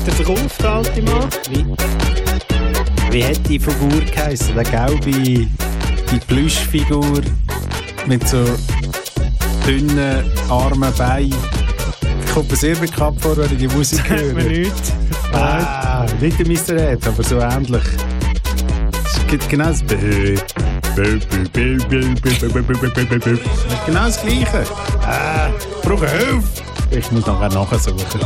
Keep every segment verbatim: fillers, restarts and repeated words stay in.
Der Rolf, der alte Mann. Wie, wie hat die Figur geheißen? Der gelbe, die Plüschfigur mit so dünnen, armen Beinen. Kommt mir sehr bekannt vor, wenn ich die Musik höre. Sagt mir nichts. Ah, nicht der Mister Ed, aber so ähnlich. Es gibt genau das... Das ist genau das Gleiche. Ah, ich brauche Hilfe. Ich muss nachher nachsuchen.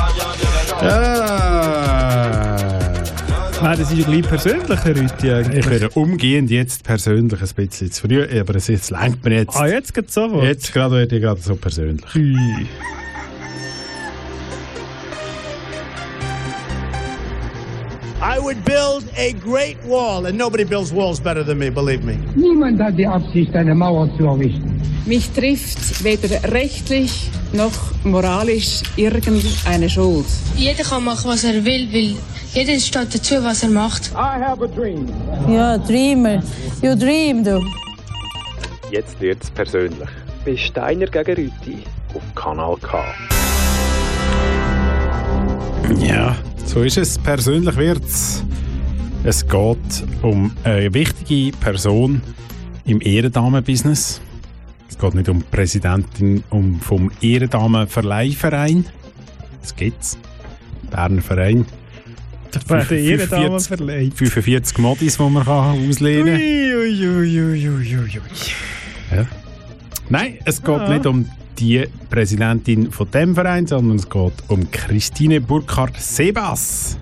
Ah. Ah, das ist ja gleich persönlicher heute eigentlich. Ich werde umgehend jetzt persönlich ein bisschen zu früh, aber es jetzt lenkt mir jetzt. Ah, jetzt geht es so. Jetzt gerade werde ich gerade so persönlich. Ui. I would build a great wall, and nobody builds walls better than me, believe me. Niemand hat die Absicht, eine Mauer zu errichten. Mich trifft weder rechtlich noch moralisch irgendeine Schuld. Jeder kann machen, was er will, weil jeder steht dazu, was er macht. I have a dream. Ja, Dreamer. You dream, du. Jetzt wird's persönlich. Bei Steiner gegen Rüti auf Kanal K. Ja, so ist es. Persönlich wird's. Es geht um eine wichtige Person im Ehrendamenbusiness. Es geht nicht um die Präsidentin um vom Ehrendamenverleihverein. Das gibt's. Berner Verein. Der Ehrendamenverleih. fünfundvierzig Modis, die man kann auslehnen kann. Ui, ui, ui, ui, ui. Ja. Nein, es geht Ja. nicht um die Präsidentin von dem Verein, sondern es geht um Christine Burkhardt-Sebas.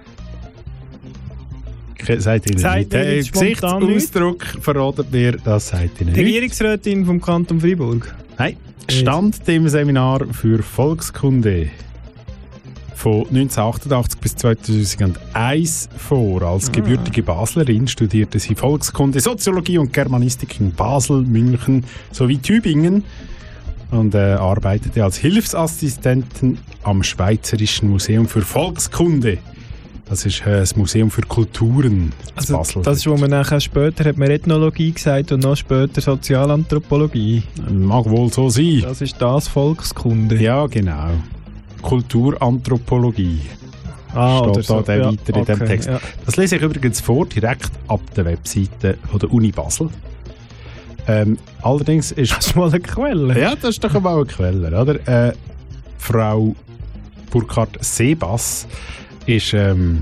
Sagt Ihnen Sagt nicht. Der Ihnen jetzt spontan Gesichtsausdruck verratet mir, das sagt Ihnen Die nicht. Regierungsrätin vom Kanton Freiburg. Nein, stand dem Seminar für Volkskunde von neunzehnhundertachtundachtzig bis zweitausendeins vor. Als gebürtige Baslerin studierte sie Volkskunde, Soziologie und Germanistik in Basel, München sowie Tübingen und äh, arbeitete als Hilfsassistentin am Schweizerischen Museum für Volkskunde. Das ist äh, das Museum für Kulturen in Also, Basel. das ist, wo man nachher später hat man Ethnologie gesagt und noch später Sozialanthropologie. Mag wohl so sein. Das ist das Volkskunde. Ja, genau. Kulturanthropologie. ah, steht oder da so. der Ja, weiter in dem okay, Text. ja. Das lese ich übrigens vor, direkt ab der Webseite von der Uni Basel. Ähm, allerdings ist... Das ist mal eine Quelle. Ja, das ist doch mal eine Quelle, oder? Äh, Frau Burkhardt-Sebas ist... Ähm,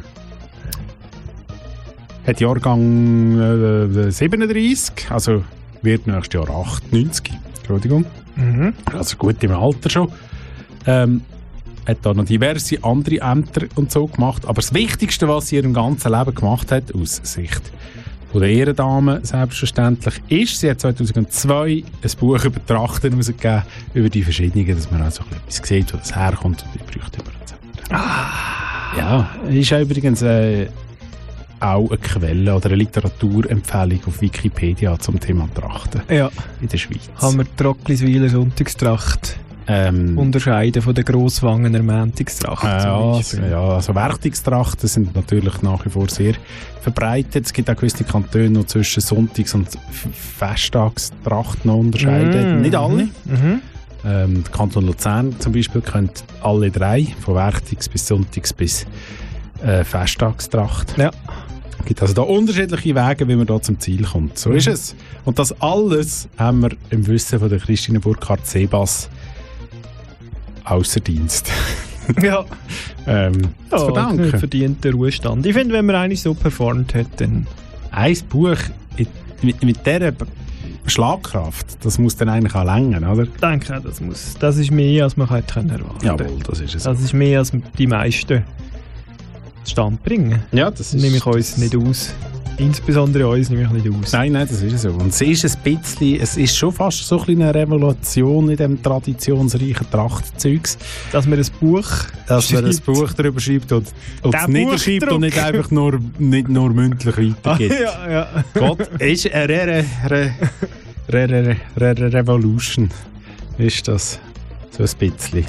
hat Jahrgang äh, siebenunddreissig, also wird nächstes Jahr achtundneunzig. Entschuldigung. Mhm. Also gut im Alter schon. Ähm, hat da noch diverse andere Ämter und so gemacht. Aber das Wichtigste, was sie in ihrem ganzen Leben gemacht hat, aus Sicht von der Ehrendame selbstverständlich, ist, sie hat zweitausendzwei ein Buch über Trachten herausgegeben, über die verschiedenen, dass man also etwas sieht, wo das herkommt und die Brüchte über et cetera. Ah. Ja, ist ja übrigens äh, auch eine Quelle oder eine Literaturempfehlung auf Wikipedia zum Thema Trachten Ja. in der Schweiz. Kann man die Rockliswiler Sonntagstracht Ähm, unterscheiden von der Grosswangener Montagstracht Äh, zum ja, Beispiel. ja, also Werktungstrachten sind natürlich nach wie vor sehr verbreitet. Es gibt auch gewisse Kantone, die zwischen Sonntags- und F- Festtagstrachten noch unterscheiden. Mm. Nicht alle. Mhm. Ähm, der Kanton Luzern zum Beispiel kennt alle drei, von Werktags- bis Sonntags- bis äh, Festtagstracht. Ja. Es gibt also da unterschiedliche Wege, wie man da zum Ziel kommt. So Mhm. ist es. Und das alles haben wir im Wissen von der Christine Burkhardt-Sebas ausser Dienst. Ja. ähm, Ja, zu verdanken. nicht verdienter Ruhestand. Ich finde, wenn man eigentlich so performt hat, dann... Ein Buch in, mit, mit dieser B- Schlagkraft, das muss dann eigentlich auch länger, oder? Ich denke, das, muss, das ist mehr, als man hätte können erwarten. Jawohl, das ist es. Das ist mehr, als die meisten zustande bringen. Ja, das ist... Nehme ich uns nicht aus. Insbesondere uns nehme ich nicht aus. Nein, nein, das ist so. Und es ist ein bisschen, es ist schon fast so ein bisschen eine Revolution in dem traditionsreichen Trachtzeugs, Dass man ein Buch dass man ein schreibt. Buch darüber schreibt und, und Der es niederschreibt und Buchdruck. nicht einfach nur, nicht nur mündlich Ah, weitergibt. ja, ja. Gott, ist eine Re Re Re Re Re Re Revolution. Ist das so ein bisschen.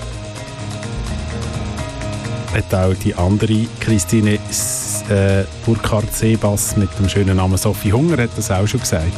Hat auch die andere Christine äh, Burkhardt-Sebas mit dem schönen Namen Sophie Hunger hat das auch schon gesagt.